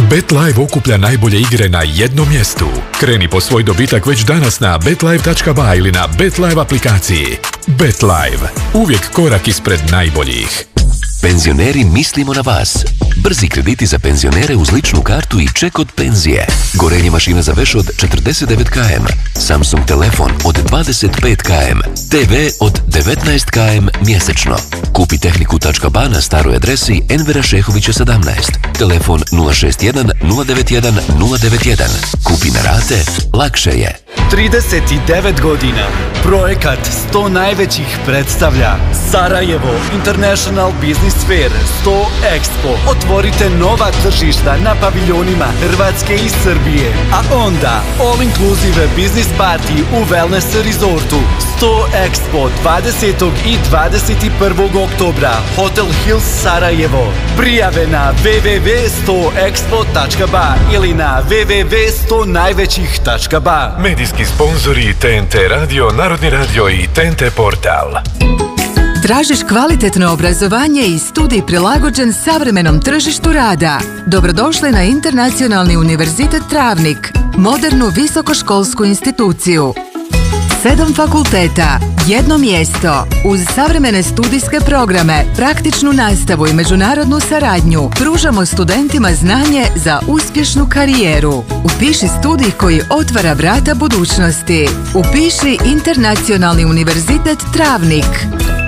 BetLive okuplja najbolje igre na jednom mjestu. Kreni po svoj dobitak već danas na betlive.ba ili na BetLive aplikaciji. BetLive. Uvijek korak ispred najboljih. Penzioneri, mislimo na vas. Brzi krediti za penzionere uz ličnu kartu i ček od penzije. Gorenje mašina za veš od 49 km. Samsung telefon od 25 km. TV od 19 km mjesečno. Kupi tehniku.ba na staroj adresi Envera Šehovića 17. Telefon 061 091 091. Kupi na rate, lakše je. 39 godina. Projekat 100 najvećih predstavlja Sarajevo International Business Fair 100 Expo. Otvorite nova tržišta na paviljonima Hrvatske i Srbije. A onda All Inclusive Business Party u Wellness Resortu. 100 Expo 20. i 21. oktobra. Hotel Hills Sarajevo. Prijave na www.100expo.ba ili na www.100najvećih.ba. Medijski sponzori TNT Radio, Narodni radio i TNT portal. Tražiš kvalitetno obrazovanje i studij prilagođen savremenom tržištu rada? Dobrodošli na Internacionalni univerzitet Travnik, modernu visokoškolsku instituciju. 7 fakulteta, jedno mjesto, uz savremene studijske programe, praktičnu nastavu i međunarodnu saradnju, pružamo studentima znanje za uspješnu karijeru. Upiši studij koji otvara vrata budućnosti. Upiši Internacionalni univerzitet Travnik.